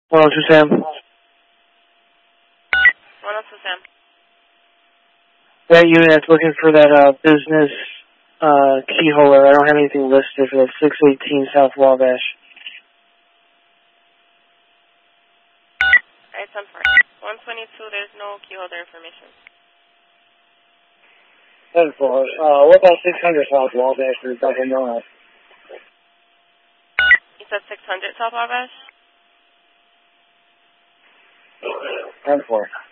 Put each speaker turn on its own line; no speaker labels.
102 Sam.
102 Sam.
That unit that's looking for that business key holder. I don't have anything listed for that 618 South Wabash.
Alright, 122, there's no key holder information.
10-4. What about 600 South Wabash for Dr. Miller?
You said 600 South Wabash?
10-4.